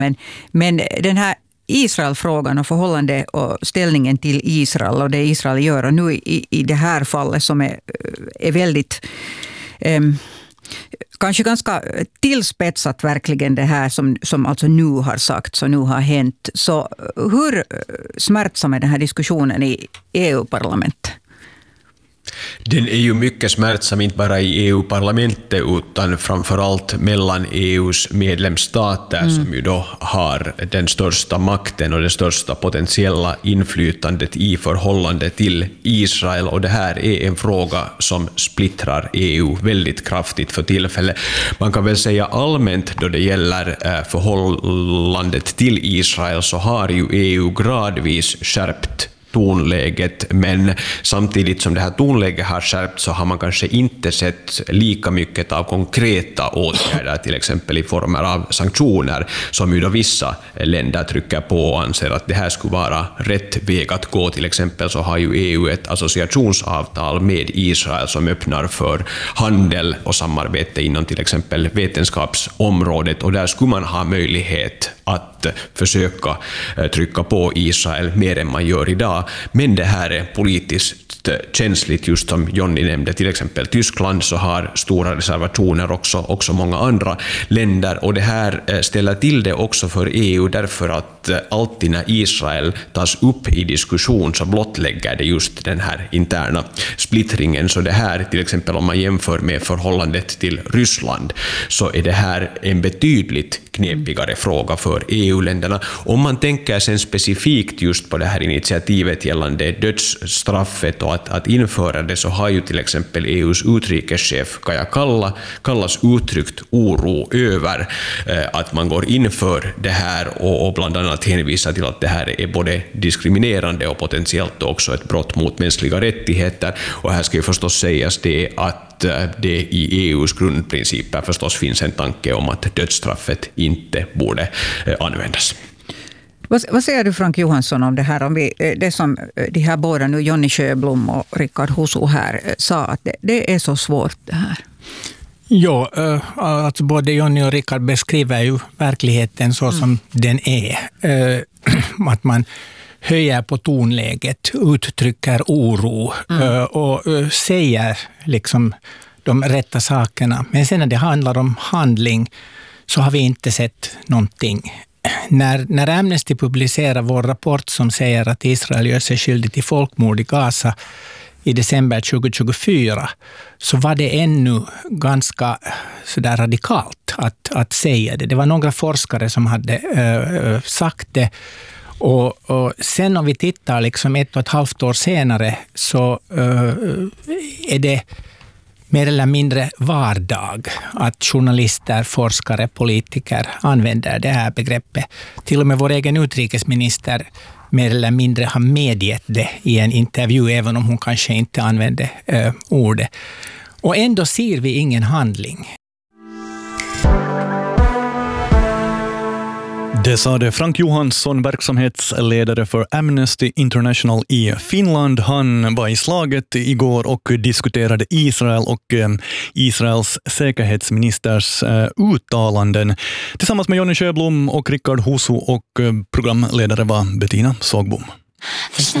Men den här Israel-frågan och förhållande och ställningen till Israel och det Israel gör och nu i det här fallet som är väldigt kanske ganska tillspetsat verkligen det här som alltså nu har sagts och nu har hänt. Så hur smärtsam är den här diskussionen i EU-parlamentet? Den är ju mycket smärtsam, inte bara i EU-parlamentet utan framförallt mellan EUs medlemsstater som ju då har den största makten och det största potentiella inflytandet i förhållande till Israel. Och det här är en fråga som splittrar EU väldigt kraftigt för tillfället. Man kan väl säga allmänt då det gäller förhållandet till Israel så har ju EU gradvis skärpt tonläget, men samtidigt som det här tonläget har skärpt så har man kanske inte sett lika mycket av konkreta åtgärder, till exempel i former av sanktioner, som ju då vissa länder trycker på och anser att det här skulle vara rätt väg att gå. Till exempel så har ju EU ett associationsavtal med Israel som öppnar för handel och samarbete inom till exempel vetenskapsområdet, och där skulle man ha möjlighet att försöka trycka på Israel mer än man gör idag. Men det här är politiskt känsligt, just som Johnny nämnde. Till exempel Tyskland så har stora reservationer, också många andra länder, och det här ställer till det också för EU därför att alltid när Israel tas upp i diskussion så blottlägger det just den här interna splittringen. Så det här, till exempel om man jämför med förhållandet till Ryssland, så är det här en betydligt knepigare fråga för EU-länderna. Om man tänker sen specifikt just på det här initiativet gällande dödsstraffet och att införa det, så har ju till exempel EUs utrikeschef Kaja Kallas uttryckt oro över att man går in för det här och bland annat hänvisar till att det här är både diskriminerande och potentiellt också ett brott mot mänskliga rättigheter. Och här ska ju förstås sägas det att det i EUs grundprinciper förstås finns en tanke om att dödsstraffet inte borde användas. Vad säger du, Frank Johansson, om det här? Om det som de här båda nu, Jonny Sjöblom och Rickard Husu här, sa att det är så svårt det här. Ja, alltså både Jonny och Rickard beskriver ju verkligheten så som den är. Att man höjer på tonläget, uttrycker oro och säger liksom de rätta sakerna. Men sen när det handlar om handling så har vi inte sett någonting. När Amnesty publicerar vår rapport som säger att Israel gör sig skyldig till folkmord i Gaza i december 2024, så var det ännu ganska sådär radikalt att säga det. Det var några forskare som hade sagt det. Och sen om vi tittar liksom 1,5 år senare så är det mer eller mindre vardag att journalister, forskare, politiker använder det här begreppet. Till och med vår egen utrikesminister mer eller mindre har medgett det i en intervju, även om hon kanske inte använde ordet. Och ändå ser vi ingen handling. Det sa det Frank Johansson, verksamhetsledare för Amnesty International i Finland. Han var i slaget igår och diskuterade Israel och Israels säkerhetsministers uttalanden tillsammans med Jonny Sjöblom och Rickard Husu, och programledare var Bettina Sågbom.